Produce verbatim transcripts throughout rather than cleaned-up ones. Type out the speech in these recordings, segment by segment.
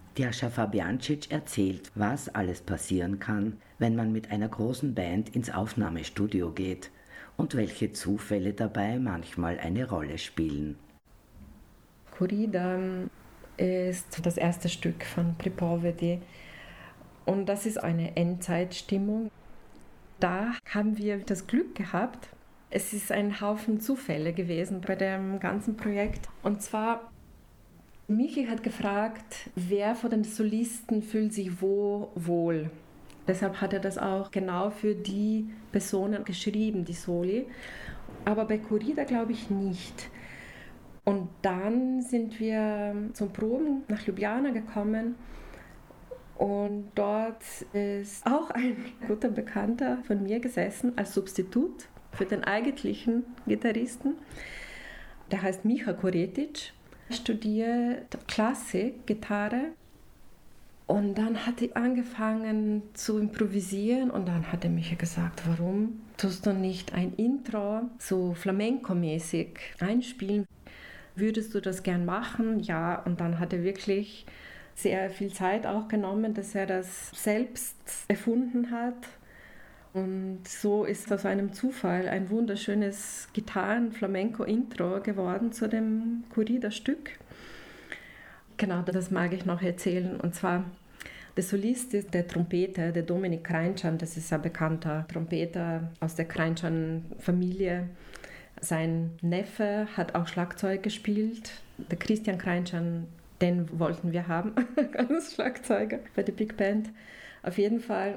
Tjaša Fabijancic erzählt, was alles passieren kann, wenn man mit einer großen Band ins Aufnahmestudio geht und welche Zufälle dabei manchmal eine Rolle spielen. Korrida ist das erste Stück von Pripovedi und das ist eine Endzeitstimmung. Da haben wir das Glück gehabt. Es ist ein Haufen Zufälle gewesen bei dem ganzen Projekt. Und zwar, Michi hat gefragt, wer von den Solisten fühlt sich wo wohl. Deshalb hat er das auch genau für die Personen geschrieben, die Soli. Aber bei Korrida glaube ich nicht. Und dann sind wir zum Proben nach Ljubljana gekommen. Und dort ist auch ein guter Bekannter von mir gesessen als Substitut für den eigentlichen Gitarristen. Der heißt Miha Koretic, studiert Klassik, Gitarre. Und dann hat er angefangen zu improvisieren und dann hat er Micha gesagt, warum tust du nicht ein Intro so Flamenco-mäßig einspielen? Würdest du das gern machen? Ja, und dann hat er wirklich sehr viel Zeit auch genommen, dass er das selbst erfunden hat. Und so ist aus einem Zufall ein wunderschönes Gitarren-Flamenco-Intro geworden zu dem Korrida-Stück. Genau, das mag ich noch erzählen. Und zwar, der Solist ist der Trompeter, der Dominik Krajnčan, das ist ein bekannter Trompeter aus der Krajnčan-Familie. Sein Neffe hat auch Schlagzeug gespielt, der Christian Krajnčan, den wollten wir haben als Schlagzeuger bei der Big Band. Auf jeden Fall,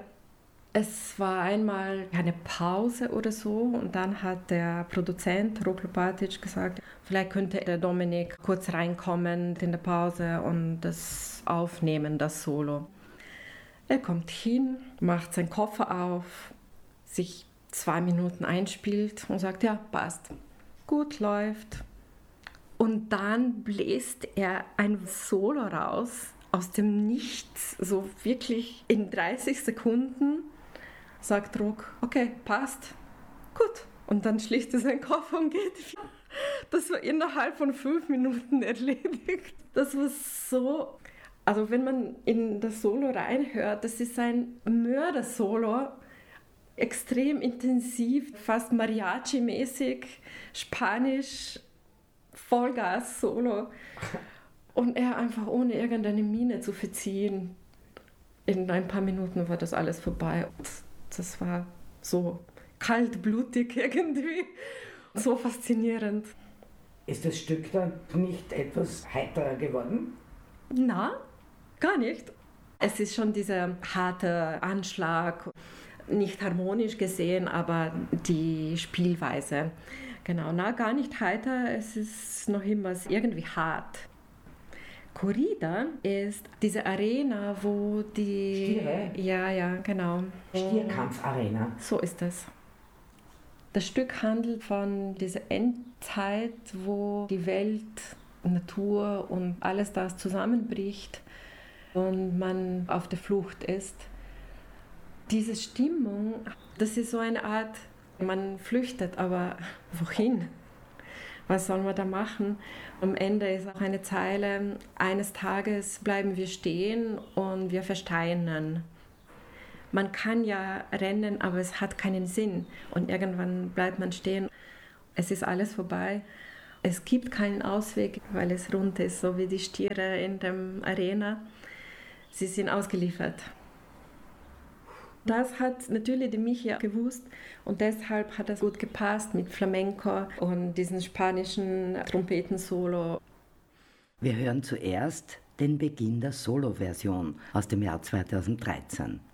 es war einmal eine Pause oder so und dann hat der Produzent Rok Lopatic gesagt, vielleicht könnte der Dominik kurz reinkommen in der Pause und das aufnehmen, das Solo. Er kommt hin, macht seinen Koffer auf, sich zwei Minuten einspielt und sagt, ja, passt, gut läuft. Und dann bläst er ein Solo raus, aus dem Nichts, so wirklich in dreißig Sekunden, sagt Rok, okay, passt, gut. Und dann schließt er seinen Koffer und geht. Das war innerhalb von fünf Minuten erledigt. Das war so, also wenn man in das Solo reinhört, das ist ein Mörder-Solo, extrem intensiv, fast Mariachi-mäßig, Spanisch, Vollgas-Solo. Und er einfach ohne irgendeine Miene zu verziehen. In ein paar Minuten war das alles vorbei. Und das war so kaltblutig irgendwie, so faszinierend. Ist das Stück dann nicht etwas heiterer geworden? Na, gar nicht. Es ist schon dieser harte Anschlag, nicht harmonisch gesehen, aber die Spielweise. Genau, na, gar nicht heiter, es ist noch immer irgendwie hart. Korrida ist diese Arena, wo die... Stiere? Ja, ja, genau. Stierkampfarena. So ist es. Das Stück handelt von dieser Endzeit, wo die Welt, Natur und alles das zusammenbricht und man auf der Flucht ist. Diese Stimmung, das ist so eine Art, man flüchtet, aber wohin? Was soll man da machen? Am Ende ist auch eine Zeile, eines Tages bleiben wir stehen und wir versteinern. Man kann ja rennen, aber es hat keinen Sinn und irgendwann bleibt man stehen. Es ist alles vorbei. Es gibt keinen Ausweg, weil es rund ist, so wie die Stiere in der Arena. Sie sind ausgeliefert. Das hat natürlich die Michi gewusst und deshalb hat das gut gepasst mit Flamenco und diesem spanischen Trompetensolo. Wir hören zuerst den Beginn der Solo-Version aus dem Jahr zweitausenddreizehn.